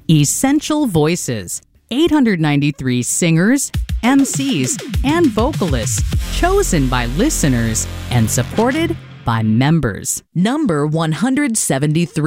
Essential Voices. 893 singers, MCs, and vocalists chosen by listeners and supported by members. Number 173.